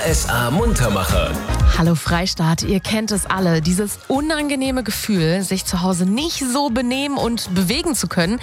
RSA Muntermacher. Hallo Freistaat, ihr kennt es alle. Dieses unangenehme Gefühl, sich zu Hause nicht so benehmen und bewegen zu können,